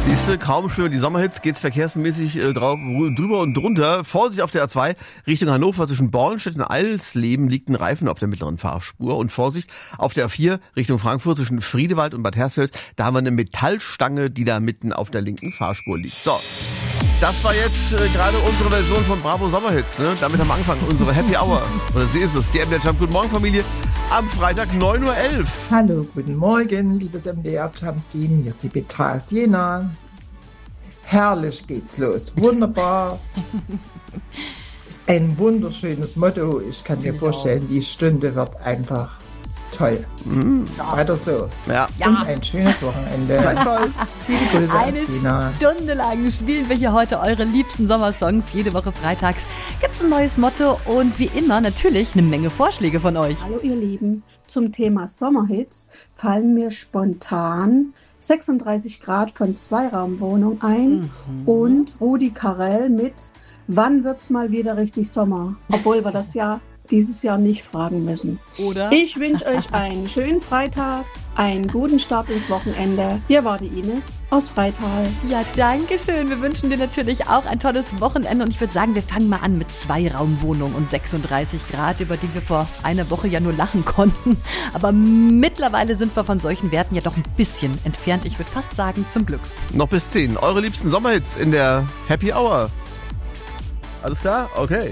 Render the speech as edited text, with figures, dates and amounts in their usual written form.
Siehste, kaum schon über die Sommerhits geht's verkehrsmäßig drüber und drunter. Vorsicht auf der A2 Richtung Hannover zwischen Bornstedt und Alsleben liegt ein Reifen auf der mittleren Fahrspur. Und Vorsicht auf der A4 Richtung Frankfurt zwischen Friedewald und Bad Hersfeld. Da haben wir eine Metallstange, die da mitten auf der linken Fahrspur liegt. So, das war jetzt gerade unsere Version von Bravo Sommerhits. Ne? Damit haben wir angefangen, unsere Happy Hour. Oder sie ist es, die MDR Jump. Guten Morgen, Familie. Am Freitag 9.11 Uhr. Hallo, guten Morgen, liebes MDR Jump-Team. Hier ist die Beta aus Jena. Herrlich geht's los. Wunderbar. Ist ein wunderschönes Motto. Ich kann mir vorstellen, die Stunde wird einfach toll. So. Weiter so. Ja. Und ein schönes Wochenende. Liebe Grüße aus Jena. Stunde lang spielen wir hier heute eure liebsten Sommersongs. Jede Woche freitags gibt's ein neues Motto und wie immer natürlich eine Menge Vorschläge von euch. Hallo ihr Lieben, zum Thema Sommerhits fallen mir spontan 36 Grad von Zweiraumwohnung ein und Rudi Carrell mit Wann wird's mal wieder richtig Sommer? Obwohl wir das ja dieses Jahr nicht fragen müssen. Oder? Ich wünsche euch einen schönen Freitag, einen guten Start ins Wochenende. Hier war die Ines aus Freital. Ja, danke schön. Wir wünschen dir natürlich auch ein tolles Wochenende und ich würde sagen, wir fangen mal an mit Zweiraumwohnung und 36 Grad, über die wir vor einer Woche ja nur lachen konnten. Aber mittlerweile sind wir von solchen Werten ja doch ein bisschen entfernt. Ich würde fast sagen, zum Glück. Noch bis 10. Eure liebsten Sommerhits in der Happy Hour. Alles klar? Okay.